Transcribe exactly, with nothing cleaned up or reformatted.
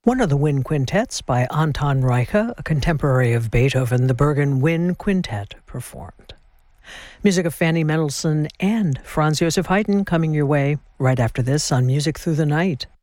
One of the wind quintets by Anton Reicha, a contemporary of Beethoven, the Bergen Wind Quintet, performed. Music of Fanny Mendelssohn and Franz Joseph Haydn coming your way right after this on Music Through the Night.